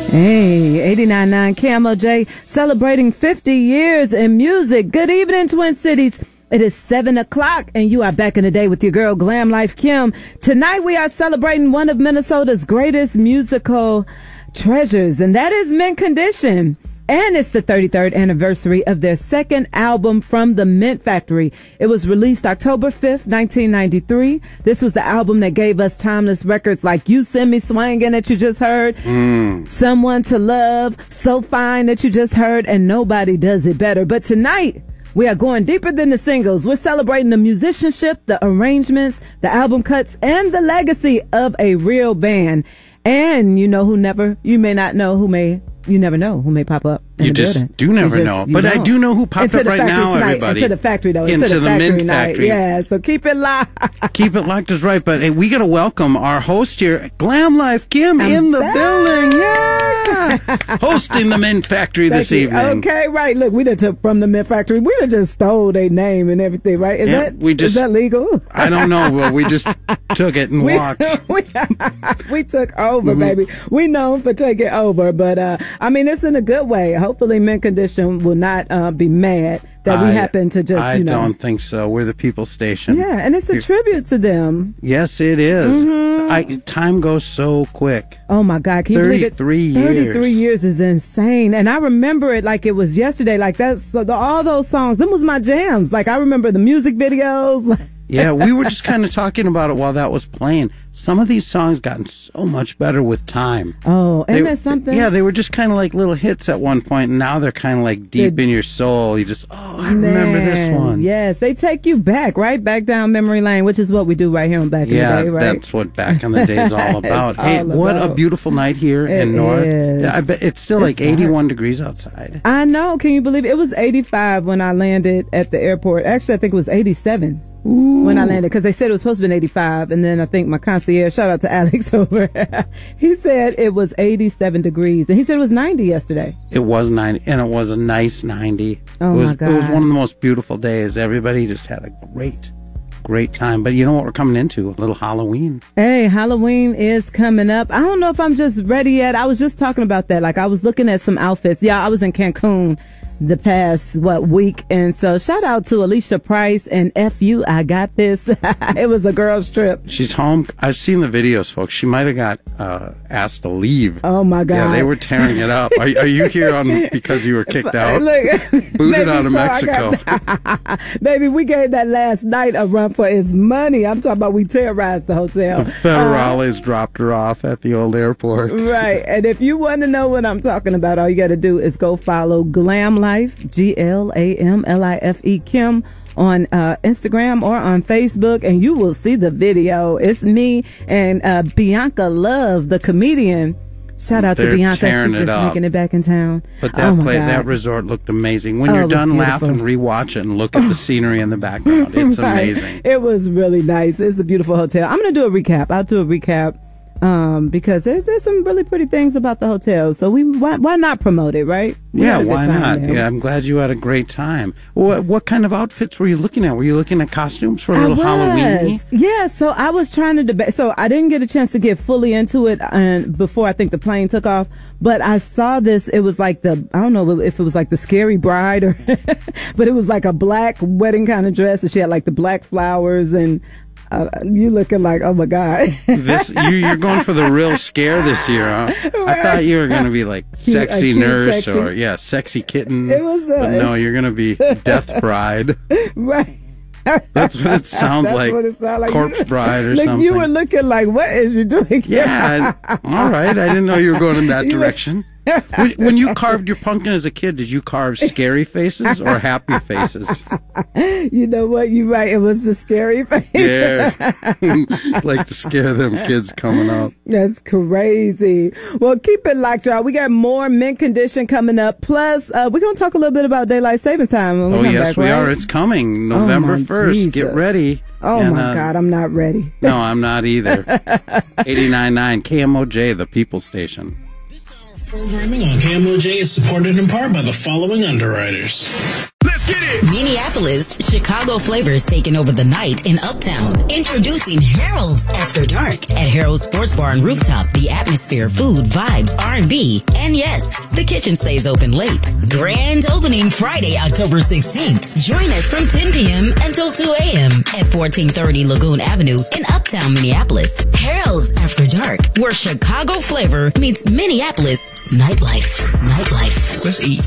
Hey, 89.9 KMOJ celebrating 50 years in music. Good evening, Twin Cities. It is 7 o'clock and you are back in the day with your girl Glam Life Kim. Tonight we are celebrating one of Minnesota's greatest musical treasures, and that is Mint Condition. And it's the 33rd anniversary of their second album, From the Mint Factory. It was released October 5th, 1993. This was the album that gave us timeless records like You Send Me Swingin' that you just heard, Someone to Love, So Fine that you just heard, and Nobody Does It Better. But tonight, we are going deeper than the singles. We're celebrating the musicianship, the arrangements, the album cuts, and the legacy of a real band. And you know you may not know who may pop up. You just do never know. But I do know who popped up right now, everybody. Into the factory, though. Into the Mint Factory. Yeah, so keep it locked. Keep it locked is right. But hey, we got to welcome our host here, Glam Life Kim, in the building. Yeah. Hosting the Mint Factory this evening. Okay, right. Look, we done took From the Mint Factory. We done just stole their name and everything, right? Is that legal? I don't know. Well, we just took it and walked. We took over, baby. We known for taking over. But, I mean, it's in a good way. Hopefully Mint Condition will not be mad that we happen to just, I don't think so. We're the people station. Yeah, and it's a tribute to them. Yes, it is. Time goes so quick. Oh, my God. Can you believe it? 33 years. 33 years is insane. And I remember it like it was yesterday. Like, all those songs, them was my jams. Like, I remember the music videos. Yeah, we were just kind of talking about it while that was playing. Some of these songs gotten so much better with time. Oh, isn't that something? Yeah, they were just kind of like little hits at one point, and now they're kind of like deep in your soul. You just, I remember this one. Yes, they take you back, right? Back down memory lane, which is what we do right here on Back in the Day, right? Yeah, that's what Back in the Day is all about. Hey, what a beautiful night here in North. Yeah, I bet it's still like 81 degrees outside. I know. Can you believe it? It was 85 when I landed at the airport. Actually, I think it was 87. Ooh. When I landed, because they said it was supposed to be 85, and then I think my concierge, shout out to Alex over, he said it was 87 degrees, and he said it was 90 yesterday. It was 90, and it was a nice 90. Oh, my God. It was one of the most beautiful days. Everybody just had a great time. But you know what we're coming into? A little Halloween. Hey, Halloween is coming up. I don't know if I'm just ready yet. I was just talking about that. Like, I was looking at some outfits. Yeah, I was in Cancun the past week, and so shout out to Alicia Price and FU I Got This. It was a girl's trip. She's home. I've seen the videos, folks. She might have got asked to leave. Oh my God. Yeah, they were tearing it up. Are you here because you were kicked out? Look, booted out of Mexico. Baby, we gave that last night a run for its money. I'm talking about we terrorized the hotel. The Federales dropped her off at the old airport. Right. And if you want to know what I'm talking about, all you got to do is go follow Glam Life, GLAMLIFE Kim, on Instagram or on Facebook, and you will see the video. It's me and Bianca Love, the comedian. Shout out to Bianca. She's just making it back in town. But that resort looked amazing. When you're done, laugh and rewatch it and look at the scenery in the background. It's amazing. It was really nice. It's a beautiful hotel. I'm going to do a recap. I'll do a recap. Because there's some really pretty things about the hotel, so why not promote it, right? Yeah, why not? Yeah, I'm glad you had a great time. What kind of outfits were you looking at? Were you looking at costumes for a little Halloween? Yeah, so I was trying to debate. So I didn't get a chance to get fully into it before I think the plane took off. But I saw this. It was like I don't know if it was like the Scary Bride or, but it was like a black wedding kind of dress, and she had like the black flowers and. You looking like, oh my God. You're going for the real scare this year, huh? Right. I thought you were going to be like sexy nurse sexy. Or sexy kitten. It was, but no, you're going to be Death Bride. Right. That's what it sounds like. What it like. Corpse Bride or something. You were looking like, what is you doing? Yeah. All right. I didn't know you were going in that direction. When you carved your pumpkin as a kid, did you carve scary faces or happy faces? You know what? You're right. It was the scary face. Yeah. Like to scare them kids coming up. That's crazy. Well, keep it locked, y'all. We got more Mint Condition coming up. Plus, we're going to talk a little bit about Daylight Savings Time. Oh, yes, we are. It's coming November 1st. Jesus. Get ready. Oh, my God. I'm not ready. No, I'm not either. 89.9 KMOJ, the People Station. Programming on KMOJ is supported in part by the following underwriters. Let's Minneapolis, Chicago flavors taking over the night in Uptown. Introducing Harold's After Dark. At Harold's Sports Bar and Rooftop, the atmosphere, food, vibes, R&B, and yes, the kitchen stays open late. Grand opening Friday, October 16th. Join us from 10 p.m. until 2 a.m. at 1430 Lagoon Avenue in Uptown, Minneapolis. Harold's After Dark, where Chicago flavor meets Minneapolis nightlife. Let's eat.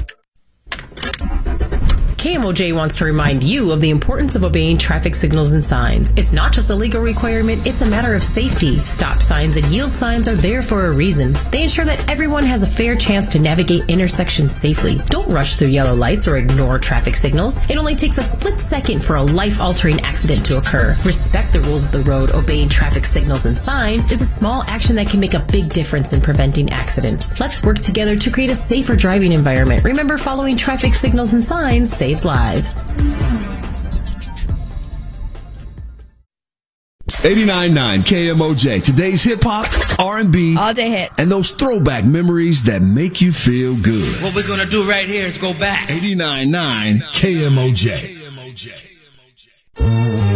KMOJ wants to remind you of the importance of obeying traffic signals and signs. It's not just a legal requirement, it's a matter of safety. Stop signs and yield signs are there for a reason. They ensure that everyone has a fair chance to navigate intersections safely. Don't rush through yellow lights or ignore traffic signals. It only takes a split second for a life-altering accident to occur. Respect the rules of the road. Obeying traffic signals and signs is a small action that can make a big difference in preventing accidents. Let's work together to create a safer driving environment. Remember, following traffic signals and signs saves lives. 89.9 KMOJ. Today's hip hop, R&B, all day hits, and those throwback memories that make you feel good. What we're gonna do right here is go back. 89.9 KMOJ.